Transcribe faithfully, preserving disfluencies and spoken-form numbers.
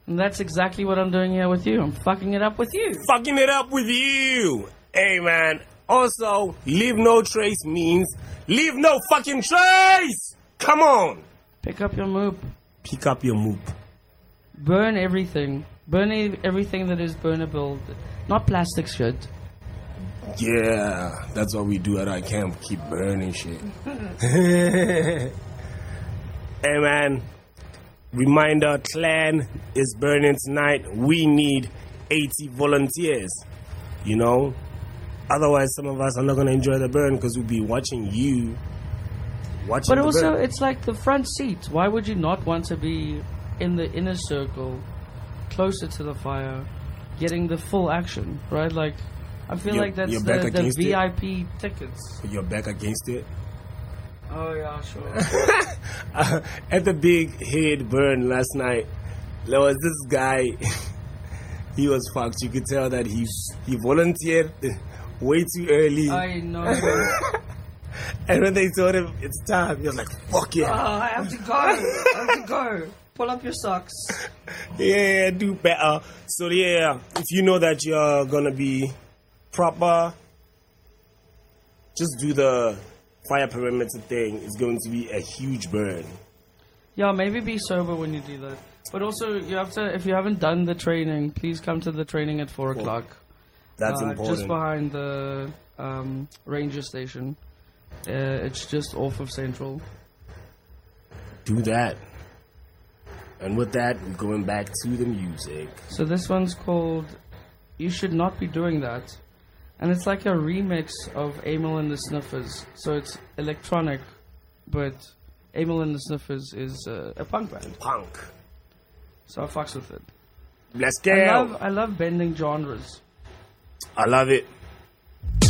And that's exactly what I'm doing here with you. I'm fucking it up with you. Fucking it up with you. Hey, man. Also, leave no trace means leave no fucking trace. Come on. Pick up your moop. Pick up your moop. Burn everything. Burn e- everything that is burnable. Not plastic shit. Yeah, that's what we do at our camp. Keep burning shit. Hey, man. Reminder, clan is burning tonight. We need eighty volunteers. You know? Otherwise, some of us are not going to enjoy the burn because we'll be watching you. Watching But the also, burn. it's like the front seat. Why would you not want to be in the inner circle, closer to the fire, getting the full action, right? Like, I feel You're- like that's you're back the, the against it? V I P tickets. You're back against it. Oh, yeah, sure. uh, at the big head burn last night, there was this guy. He was fucked. You could tell that he he volunteered way too early. I know. And when they told him it's time, he was like, "Fuck yeah! Oh, I have to go. I have to go. Pull up your socks." Yeah, do better." So yeah, if you know that you're gonna be proper, just do the fire perimeter thing. It's going to be a huge burn. Yeah, maybe be sober when you do that. But also, you have to. If you haven't done the training, please come to the training at four o'clock. That's uh, important. Just behind the um, ranger station. Uh, it's just off of Central. Do that. And with that, we're going back to the music. So this one's called "You Should Not Be Doing That," and it's like a remix of Emil and the Sniffers. So it's electronic, but Emil and the Sniffers is uh, a punk band. Punk. So I fucks with it. Let's go. I love I love bending genres. I love it.